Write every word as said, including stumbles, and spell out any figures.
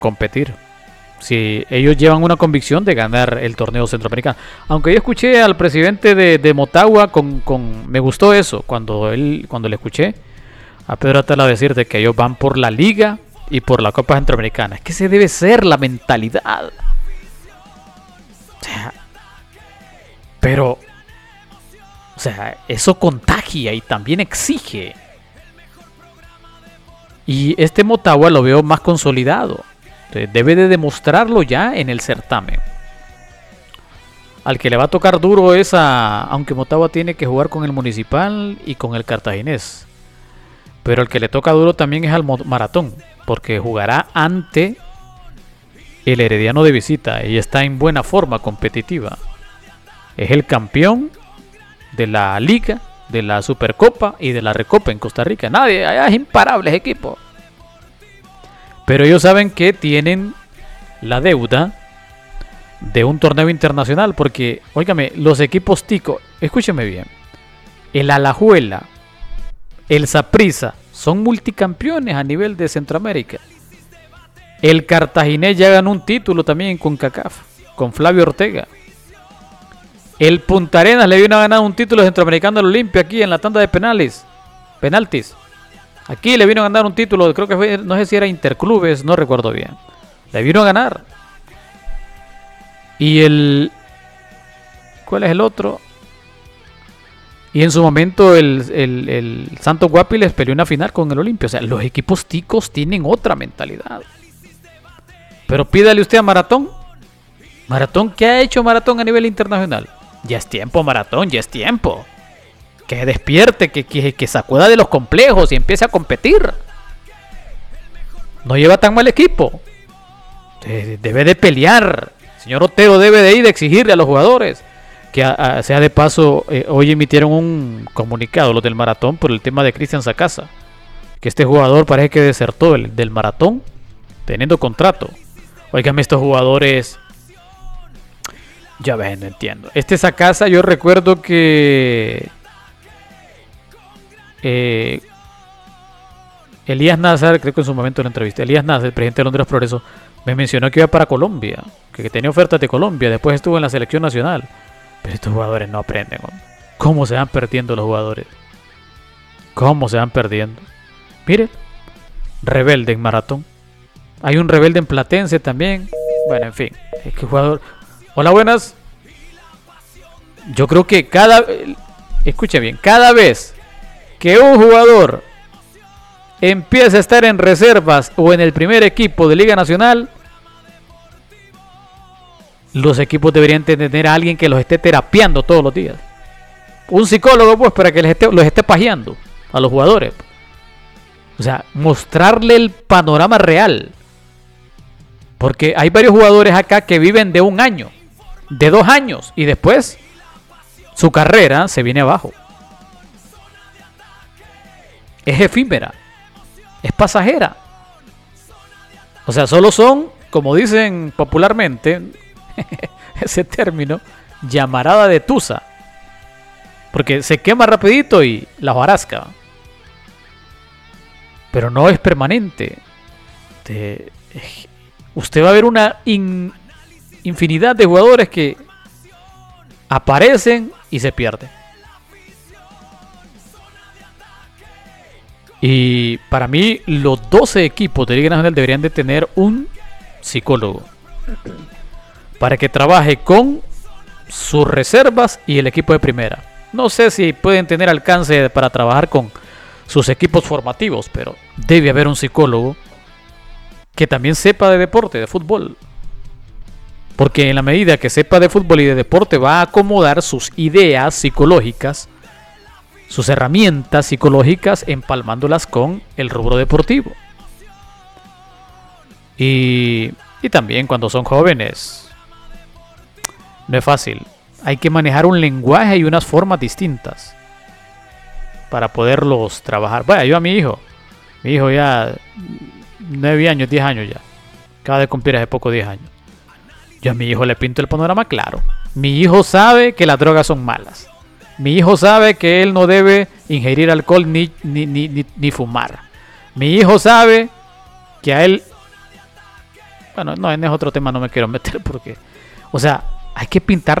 competir. Si ellos llevan una convicción de ganar el torneo centroamericano. Aunque yo escuché al presidente de, de Motagua con, con... Me gustó eso cuando él cuando le escuché a Pedro Atala decir de que ellos van por la Liga y por la Copa Centroamericana. Es que esa debe ser la mentalidad. O sea, pero... O sea, eso contagia y también exige. Y este Motagua lo veo más consolidado. Entonces, debe de demostrarlo ya en el certamen. Al que le va a tocar duro es a... Aunque Motagua tiene que jugar con el Municipal y con el Cartaginés. Pero el que le toca duro también es al Maratón. Porque jugará ante el Herediano de visita. Y está en buena forma competitiva. Es el campeón de la Liga, de la Supercopa y de la Recopa en Costa Rica. Nadie, allá es imparable ese equipo. Pero ellos saben que tienen la deuda de un torneo internacional. Porque, óigame, los equipos tico, escúcheme bien, el Alajuela, el Saprissa son multicampeones a nivel de Centroamérica. El Cartaginés ya ganó un título también con CONCACAF, con Flavio Ortega. El Punta Arenas le vino a ganar un título centroamericano al Olimpia aquí en la tanda de penales, penaltis. Aquí le vino a ganar un título, creo que fue, no sé si era Interclubes, no recuerdo bien. Le vino a ganar. Y el... ¿Cuál es el otro? Y en su momento el, el, el Santos Guapiles peleó una final con el Olimpia. O sea, los equipos ticos tienen otra mentalidad. Pero pídale usted a Maratón. Maratón, ¿qué ha hecho Maratón a nivel internacional? Ya es tiempo, Maratón, ya es tiempo. Que despierte, que, que, que sacuda de los complejos y empiece a competir. No lleva tan mal equipo. Debe de pelear. El señor Otero debe de ir a exigirle a los jugadores. Que a, a, sea de paso, eh, hoy emitieron un comunicado los del Maratón por el tema de Cristian Sacasa. Que este jugador parece que desertó el, del Maratón teniendo contrato. Óigame, estos jugadores... Ya ven, no entiendo. Este Sacasa, yo recuerdo que eh, Elías Nazar, creo que en su momento en la entrevista, Elías Nazar, el presidente de Londres Progreso, me mencionó que iba para Colombia, que tenía ofertas de Colombia, después estuvo en la selección nacional. Pero estos jugadores no aprenden. ¿Cómo se van perdiendo los jugadores? ¿Cómo se van perdiendo? Mire, rebelde en Maratón. Hay un rebelde en Platense también. Bueno, en fin, es que jugador... Hola, buenas. Yo creo que cada... Escuche bien, cada vez que un jugador empieza a estar en reservas o en el primer equipo de Liga Nacional, los equipos deberían tener a alguien que los esté terapiando todos los días. Un psicólogo, pues, para que les esté, los esté pajeando a los jugadores. O sea, mostrarle el panorama real. Porque hay varios jugadores acá que viven de un año, de dos años, y después su carrera se viene abajo. Es efímera, es pasajera. O sea, solo son, como dicen popularmente, ese término, llamarada de tusa. Porque se quema rapidito y la hojarasca. Pero no es permanente. Te... Usted va a ver una in, infinidad de jugadores que aparecen y se pierden. Y para mí los doce equipos de Liga Nacional deberían de tener un psicólogo para que trabaje con sus reservas y el equipo de primera. No sé si pueden tener alcance para trabajar con sus equipos formativos, pero debe haber un psicólogo que también sepa de deporte, de fútbol. Porque en la medida que sepa de fútbol y de deporte, va a acomodar sus ideas psicológicas, sus herramientas psicológicas, empalmándolas con el rubro deportivo. Y, y también cuando son jóvenes, no es fácil. Hay que manejar un lenguaje y unas formas distintas para poderlos trabajar. Bueno, yo a mi hijo, mi hijo ya... nueve años, diez años ya. Acaba de cumplir hace poco diez años. Yo a mi hijo le pinto el panorama claro. Mi hijo sabe que las drogas son malas. Mi hijo sabe que él no debe ingerir alcohol ni, ni, ni, ni, ni fumar. Mi hijo sabe que a él Bueno, no, en ese otro tema no me quiero meter porque, o sea, hay que pintar